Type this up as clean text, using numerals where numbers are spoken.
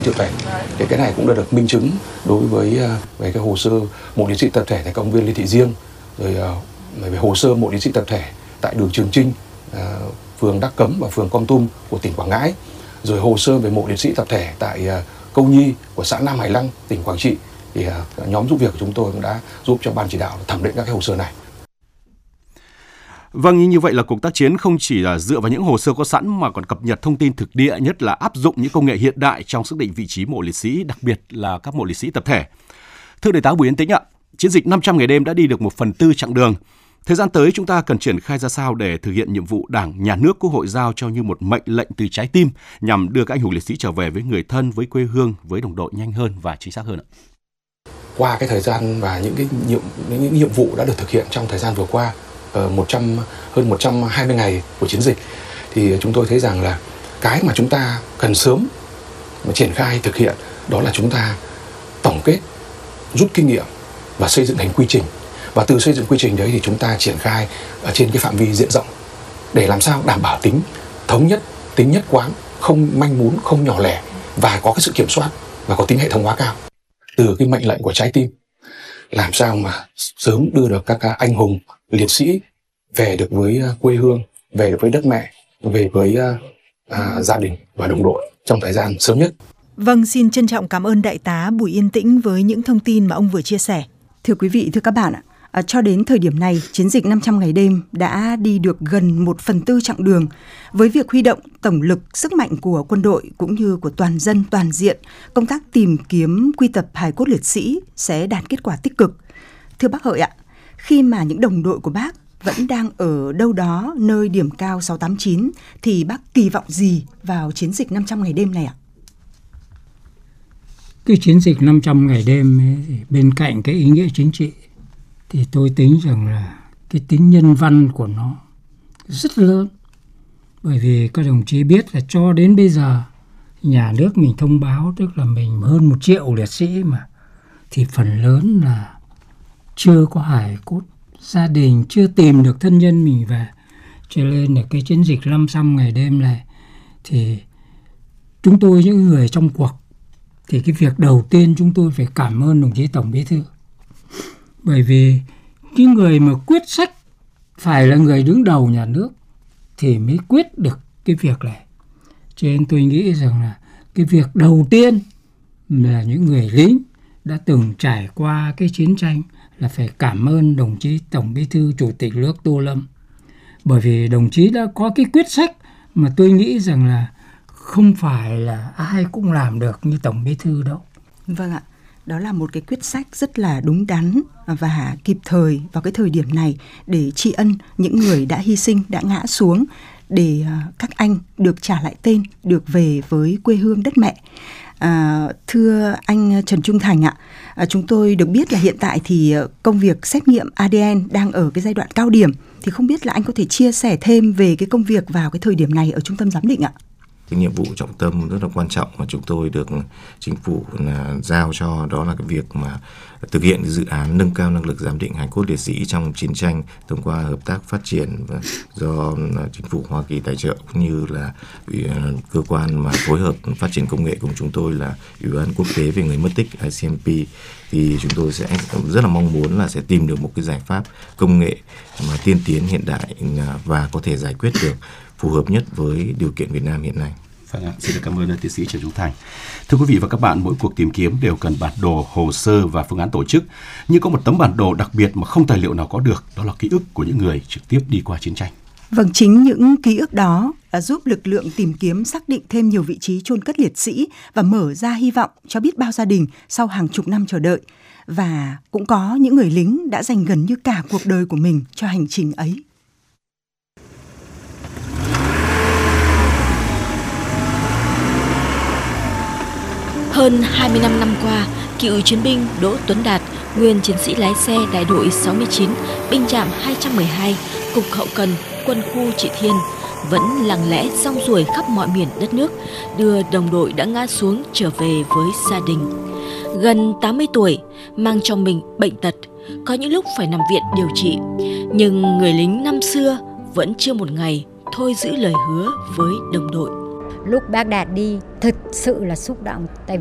tập thể. Thì cái này cũng đã được minh chứng đối với về cái hồ sơ mộ liệt sĩ tập thể tại công viên Lê Thị Riêng, rồi về hồ sơ mộ liệt sĩ tập thể tại đường Trường Chinh, phường Đắc Cấm và phường Kon Tum của tỉnh Quảng Ngãi, rồi hồ sơ về mộ liệt sĩ tập thể tại Câu Nhi của xã Nam Hải Lăng, tỉnh Quảng Trị. Thì nhóm giúp việc của chúng tôi cũng đã giúp cho ban chỉ đạo thẩm định các cái hồ sơ này. Vâng, như vậy là cuộc tác chiến không chỉ là dựa vào những hồ sơ có sẵn mà còn cập nhật thông tin thực địa, nhất là áp dụng những công nghệ hiện đại trong xác định vị trí mộ liệt sĩ, đặc biệt là các mộ liệt sĩ tập thể. Thưa Đại tá Bùi Yên Tĩnh ạ, chiến dịch 500 ngày đêm đã đi được 1/4 chặng đường. Thời gian tới chúng ta cần triển khai ra sao để thực hiện nhiệm vụ Đảng, Nhà nước, Quốc hội giao cho như một mệnh lệnh từ trái tim nhằm đưa các anh hùng liệt sĩ trở về với người thân, với quê hương, với đồng đội nhanh hơn và chính xác hơn ạ? Qua cái thời gian và những nhiệm vụ đã được thực hiện trong thời gian vừa qua, hơn 120 ngày của chiến dịch, thì chúng tôi thấy rằng là cái mà chúng ta cần sớm mà triển khai thực hiện đó là chúng ta tổng kết, rút kinh nghiệm và xây dựng thành quy trình. Và từ xây dựng quy trình đấy thì chúng ta triển khai ở trên cái phạm vi diện rộng để làm sao đảm bảo tính thống nhất, tính nhất quán, không manh mún, không nhỏ lẻ và có cái sự kiểm soát và có tính hệ thống hóa cao. Từ cái mệnh lệnh của trái tim, làm sao mà sớm đưa được các anh hùng liệt sĩ về được với quê hương, về được với đất mẹ, về với gia đình và đồng đội trong thời gian sớm nhất. Vâng, xin trân trọng cảm ơn Đại tá Bùi Yên Tĩnh với những thông tin mà ông vừa chia sẻ. Thưa quý vị, thưa các bạn, cho đến thời điểm này, chiến dịch 500 ngày đêm đã đi được gần 1/4 chặng đường. Với việc huy động tổng lực, sức mạnh của quân đội cũng như của toàn dân toàn diện, công tác tìm kiếm quy tập hài cốt liệt sĩ sẽ đạt kết quả tích cực. Thưa bác Hợi ạ, khi mà những đồng đội của bác vẫn đang ở đâu đó nơi điểm cao 689, thì bác kỳ vọng gì vào chiến dịch 500 ngày đêm này ạ? Cái chiến dịch 500 ngày đêm ấy, thì bên cạnh cái ý nghĩa chính trị thì tôi tính rằng là cái tính nhân văn của nó rất lớn. Bởi vì các đồng chí biết là cho đến bây giờ nhà nước mình thông báo, tức là mình hơn 1 triệu liệt sĩ mà, thì phần lớn là chưa có hài cốt, gia đình chưa tìm được thân nhân mình về. Cho nên là cái chiến dịch 500 ngày đêm này thì chúng tôi, những người trong cuộc, thì cái việc đầu tiên chúng tôi phải cảm ơn đồng chí Tổng Bí thư. Bởi vì cái người mà quyết sách phải là người đứng đầu nhà nước thì mới quyết được cái việc này. Cho nên tôi nghĩ rằng là cái việc đầu tiên là những người lính đã từng trải qua cái chiến tranh là phải cảm ơn đồng chí Tổng Bí thư Chủ tịch nước Tô Lâm. Bởi vì đồng chí đã có cái quyết sách mà tôi nghĩ rằng là không phải là ai cũng làm được như Tổng Bí thư đâu. Vâng ạ, đó là một cái quyết sách rất là đúng đắn và kịp thời vào cái thời điểm này để tri ân những người đã hy sinh, đã ngã xuống để các anh được trả lại tên, được về với quê hương đất mẹ. Thưa anh Trần Trung Thành ạ, chúng tôi được biết là hiện tại thì công việc xét nghiệm ADN đang ở cái giai đoạn cao điểm, thì không biết là anh có thể chia sẻ thêm về cái công việc vào cái thời điểm này ở trung tâm giám định ạ? Cái nhiệm vụ trọng tâm rất là quan trọng mà chúng tôi được chính phủ giao cho, đó là cái việc mà thực hiện cái dự án nâng cao năng lực giám định hài cốt liệt sĩ trong chiến tranh thông qua hợp tác phát triển do chính phủ Hoa Kỳ tài trợ, cũng như là cơ quan mà phối hợp phát triển công nghệ cùng chúng tôi là Ủy ban quốc tế về người mất tích ICMP. Thì chúng tôi sẽ rất là mong muốn là sẽ tìm được một cái giải pháp công nghệ mà tiên tiến hiện đại và có thể giải quyết được phù hợp nhất với điều kiện Việt Nam hiện nay. Vâng ạ, xin được cảm ơn tiến sĩ Trần Trung Thành. Thưa quý vị và các bạn, mỗi cuộc tìm kiếm đều cần bản đồ, hồ sơ và phương án tổ chức. Nhưng có một tấm bản đồ đặc biệt mà không tài liệu nào có được, đó là ký ức của những người trực tiếp đi qua chiến tranh. Vâng, chính những ký ức đó đã giúp lực lượng tìm kiếm xác định thêm nhiều vị trí chôn cất liệt sĩ và mở ra hy vọng cho biết bao gia đình sau hàng chục năm chờ đợi. Và cũng có những người lính đã dành gần như cả cuộc đời của mình cho hành trình ấy. Hơn 25 năm qua, cựu chiến binh Đỗ Tuấn Đạt, nguyên chiến sĩ lái xe đại đội 69, binh chạm 212, cục hậu cần, quân khu Trị Thiên, vẫn lặng lẽ rong ruổi khắp mọi miền đất nước, đưa đồng đội đã ngã xuống trở về với gia đình. Gần 80 tuổi, mang trong mình bệnh tật, có những lúc phải nằm viện điều trị, nhưng người lính năm xưa vẫn chưa một ngày thôi giữ lời hứa với đồng đội. Lúc bác Đạt đi thực sự là xúc động.